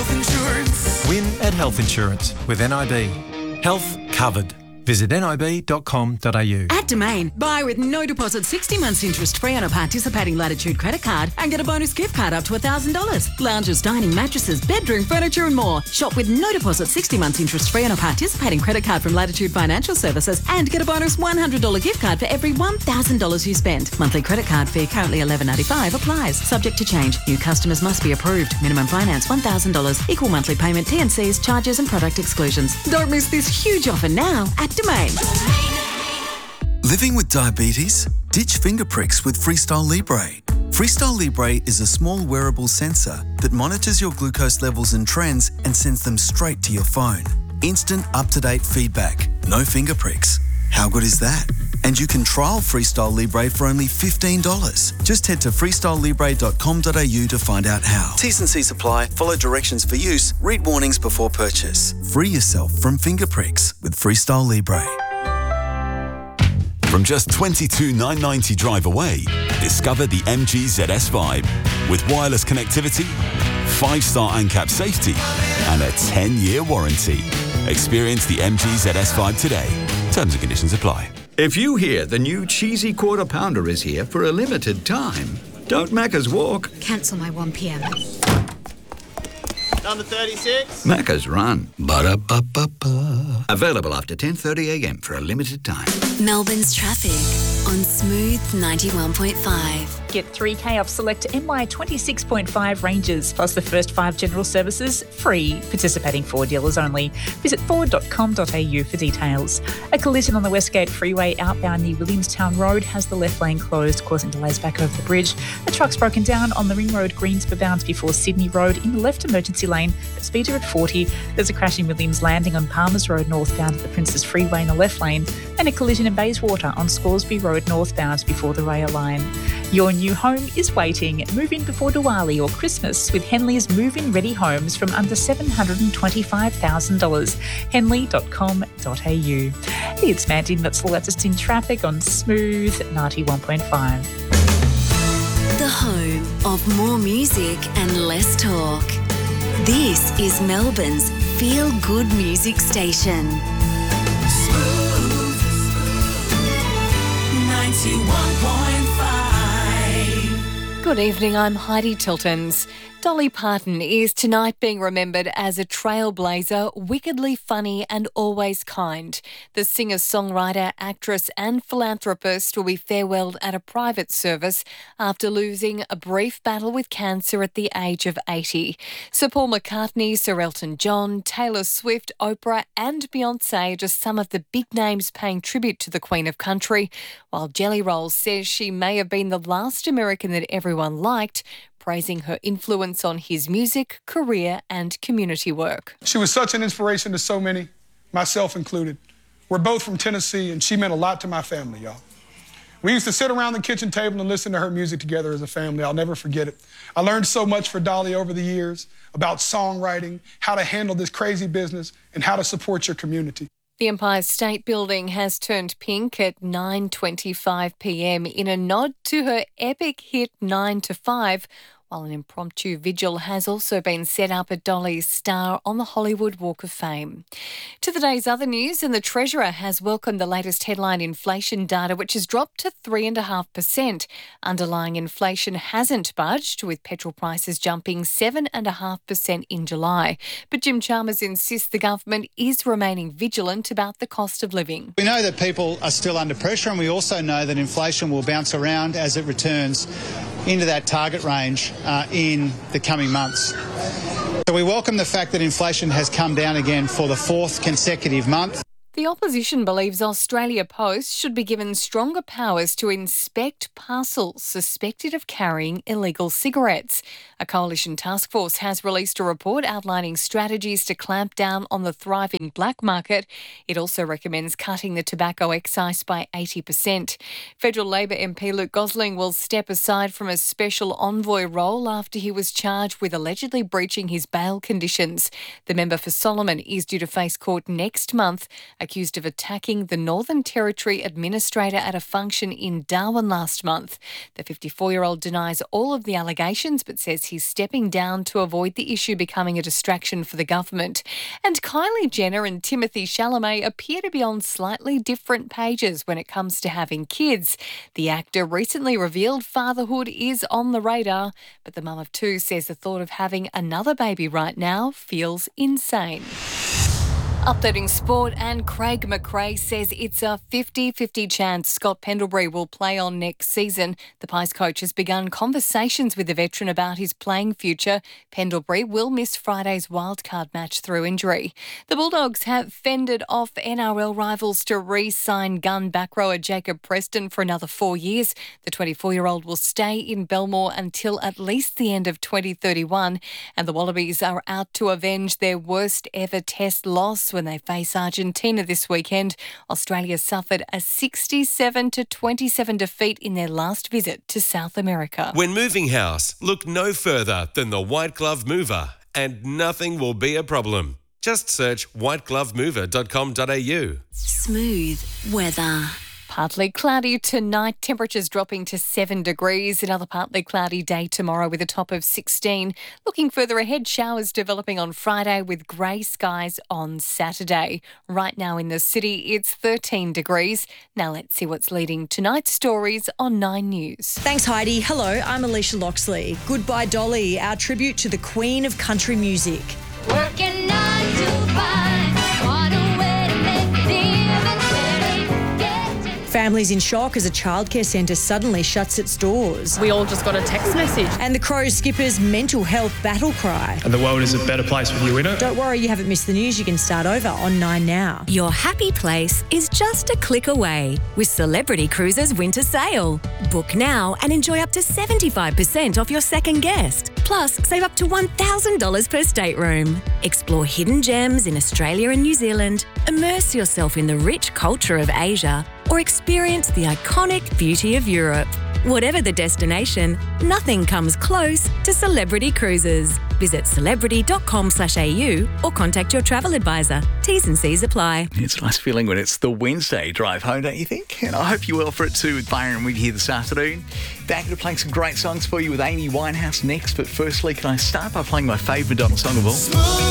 health insurance. Win at Health Insurance with NIB. Health covered. Visit nib.com.au. At Domain, buy with no deposit 60 months interest free on a participating Latitude credit card and get a bonus gift card up to $1,000. Lounges, dining, mattresses, bedroom, furniture and more. Shop with no deposit 60 months interest free on a participating credit card from Latitude Financial Services and get a bonus $100 gift card for every $1,000 you spend. Monthly credit card fee currently $11.95 applies. Subject to change. New customers must be approved. Minimum finance $1,000. Equal monthly payment, T&Cs, charges and product exclusions. Don't miss this huge offer now at Domain. Living with diabetes? Ditch finger pricks with Freestyle Libre. Freestyle Libre is a small wearable sensor that monitors your glucose levels and trends and sends them straight to your phone. Instant, up-to-date feedback. No finger pricks. How good is that? And you can trial Freestyle Libre for only $15. Just head to freestylelibre.com.au to find out how. T's and C's apply. Follow directions for use. Read warnings before purchase. Free yourself from finger pricks with Freestyle Libre. From just $22,990 drive away, discover the MG ZS Vibe. With wireless connectivity, 5-star ANCAP safety, and a 10-year warranty. Experience the MG ZS Vibe today. Terms and conditions apply. If you hear the new cheesy quarter pounder is here for a limited time, don't Macca's walk. Cancel my 1pm. Number 36. Macca's run. Ba-da-ba-ba-ba. Available after 10:30am for a limited time. Melbourne's traffic on Smooth 91.5. Get 3K off select MY 26.5 ranges, plus the first 5 general services free. Participating Ford dealers only. Visit ford.com.au for details. A collision on the Westgate Freeway outbound near Williamstown Road has the left lane closed, causing delays back over the bridge. A truck's broken down on the Ring Road Greensborough bounds before Sydney Road in the left emergency lane. Speeds are at 40. There's a crash in Williams Landing on Palmers Road northbound at the Princes Freeway in the left lane, and a collision in Bayswater on Scoresby Road northbound before the rail line. Your new home is waiting. Move in before Diwali or Christmas with Henley's move-in ready homes from under $725,000. Henley.com.au. It's Mandy, that's the latest in traffic on Smooth 91.5. The home of more music and less talk. This is Melbourne's feel-good music station. Smooth 91.5. Good evening, I'm Heidi Tiltons. Dolly Parton is tonight being remembered as a trailblazer, wickedly funny and always kind. The singer-songwriter, actress and philanthropist will be farewelled at a private service after losing a brief battle with cancer at the age of 80. Sir Paul McCartney, Sir Elton John, Taylor Swift, Oprah and Beyonce are just some of the big names paying tribute to the Queen of Country, while Jelly Roll says she may have been the last American that everyone liked, praising her influence on his music, career and community work. She was such an inspiration to so many, myself included. We're both from Tennessee and she meant a lot to my family, y'all. We used to sit around the kitchen table and listen to her music together as a family. I'll never forget it. I learned so much for Dolly over the years about songwriting, how to handle this crazy business and how to support your community. The Empire State Building has turned pink at 9:25pm in a nod to her epic hit 9 to 5, while an impromptu vigil has also been set up at Dolly's star on the Hollywood Walk of Fame. To the day's other news, and the Treasurer has welcomed the latest headline inflation data, which has dropped to 3.5%. Underlying inflation hasn't budged, with petrol prices jumping 7.5% in July. But Jim Chalmers insists the government is remaining vigilant about the cost of living. We know that people are still under pressure, and we also know that inflation will bounce around as it returns into that target range in the coming months. So we welcome the fact that inflation has come down again for the 4th consecutive month. The opposition believes Australia Post should be given stronger powers to inspect parcels suspected of carrying illegal cigarettes. A coalition task force has released a report outlining strategies to clamp down on the thriving black market. It also recommends cutting the tobacco excise by 80%. Federal Labor MP Luke Gosling will step aside from a special envoy role after he was charged with allegedly breaching his bail conditions. The member for Solomon is due to face court next month, accused of attacking the Northern Territory Administrator at a function in Darwin last month. The 54-year-old denies all of the allegations but says he's stepping down to avoid the issue becoming a distraction for the government. And Kylie Jenner and Timothée Chalamet appear to be on slightly different pages when it comes to having kids. The actor recently revealed fatherhood is on the radar, but the mum of two says the thought of having another baby right now feels insane. Updating sport, and Craig McRae says it's a 50-50 chance Scott Pendlebury will play on next season. The Pies coach has begun conversations with the veteran about his playing future. Pendlebury will miss Friday's wildcard match through injury. The Bulldogs have fended off NRL rivals to re-sign gun back rower Jacob Preston for another 4 years. The 24-year-old will stay in Belmore until at least the end of 2031, and the Wallabies are out to avenge their worst ever Test loss when they face Argentina this weekend. Australia suffered a 67-27 defeat in their last visit to South America. When moving house, look no further than the White Glove Mover, and nothing will be a problem. Just search whiteglovemover.com.au. Smooth weather. Partly cloudy tonight, temperatures dropping to 7 degrees. Another partly cloudy day tomorrow with a top of 16. Looking further ahead, showers developing on Friday with grey skies on Saturday. Right now in the city, it's 13 degrees. Now let's see what's leading tonight's stories on 9 News. Thanks, Heidi. Hello, I'm Alicia Loxley. Goodbye, Dolly, our tribute to the Queen of Country Music. Working 9 to 5, what a way to make a difference. Families in shock as a childcare centre suddenly shuts its doors. We all just got a text message. And the Crows skippers' mental health battle cry. And the world is a better place with you in it. Don't worry, you haven't missed the news. You can start over on 9 Now. Your happy place is just a click away with Celebrity Cruises Winter Sale. Book now and enjoy up to 75% off your second guest. Plus, save up to $1,000 per stateroom. Explore hidden gems in Australia and New Zealand. Immerse yourself in the rich culture of Asia, or experience the iconic beauty of Europe. Whatever the destination, nothing comes close to Celebrity Cruises. Visit celebrity.com.au or contact your travel advisor. T's and C's apply. It's a nice feeling when it's the Wednesday drive home, don't you think? And I hope you're well for it too with Byron Reed here this afternoon. Back to playing some great songs for you with Amy Winehouse next. But firstly, can I start by playing my favourite Madonna song of all?